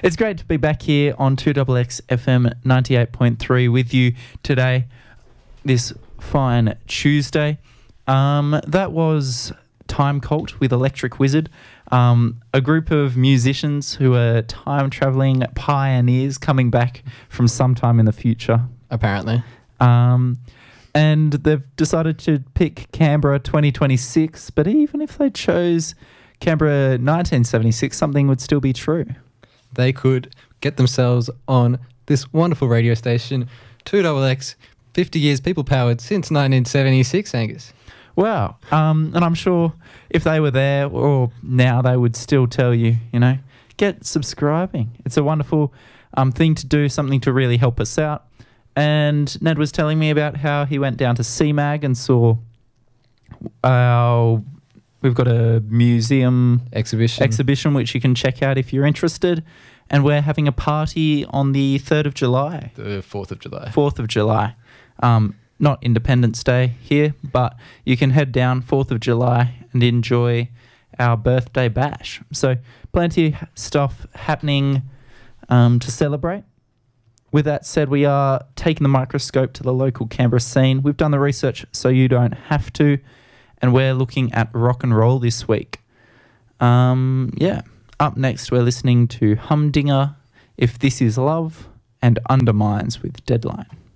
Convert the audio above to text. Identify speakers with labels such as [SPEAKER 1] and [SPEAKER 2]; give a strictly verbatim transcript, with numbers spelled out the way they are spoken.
[SPEAKER 1] It's great to be back here on two X X F M ninety-eight point three with you today, this fine Tuesday. Um, that was Time Cult with Electric Wizard, um, a group of musicians who are time-travelling pioneers coming back from sometime in the future.
[SPEAKER 2] Apparently.
[SPEAKER 1] Um, and they've decided to pick Canberra twenty twenty-six, but even if they chose Canberra nineteen seventy-six, something would still be true.
[SPEAKER 2] They could get themselves on this wonderful radio station, two X X, fifty years people-powered since nineteen seventy-six, Angus.
[SPEAKER 1] Wow. Um, and I'm sure if they were there or now, they would still tell you, you know, get subscribing. It's a wonderful um, thing to do, something to really help us out. And Ned was telling me about how he went down to C MAG and saw our... We've got a museum
[SPEAKER 2] exhibition.
[SPEAKER 1] exhibition which you can check out if you're interested. And we're having a party on the third of July.
[SPEAKER 2] The fourth of July.
[SPEAKER 1] fourth of July. Um, not Independence Day here, but you can head down fourth of July and enjoy our birthday bash. So plenty of stuff happening um, to celebrate. With that said, we are taking the microscope to the local Canberra scene. We've done the research so you don't have to. And we're looking at rock and roll this week. Um, yeah. Up next, we're listening to Humdinger, If This Is Love, and Undermines with Deadline.